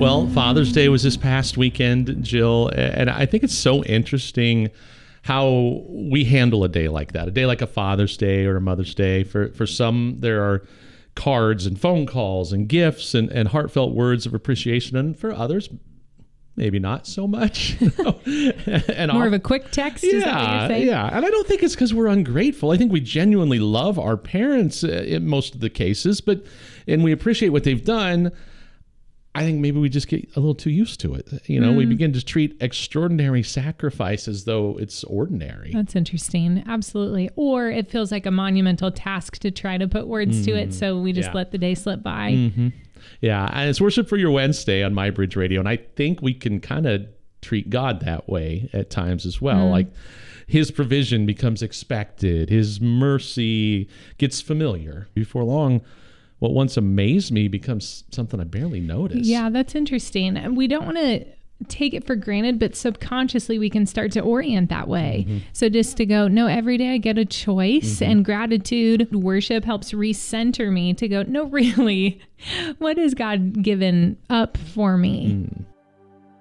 Well, Father's Day was this past weekend, Jill, and I think it's so interesting how we handle a day like that, a day like a Father's Day or a Mother's Day. For some, there are cards and phone calls and gifts and heartfelt words of appreciation, and for others, maybe not so much. And more of a quick text. Is that what you're saying? Yeah. And I don't think it's because we're ungrateful. I think we genuinely love our parents in most of the cases, and we appreciate what they've done. I think maybe we just get a little too used to it. We begin to treat extraordinary sacrifice as though it's ordinary. That's interesting. Absolutely. Or it feels like a monumental task to try to put words to it. So we just let the day slip by. Mm-hmm. Yeah. And it's Worship for Your Wednesday on MyBridge Radio. And I think we can kind of treat God that way at times as well. Like his provision becomes expected. His mercy gets familiar. Before long, what once amazed me becomes something I barely notice. Yeah, that's interesting. And we don't want to take it for granted, but subconsciously we can start to orient that way. Mm-hmm. So just to go, no, every day I get a choice, and gratitude, worship helps recenter me to go, no, really, what has God given up for me?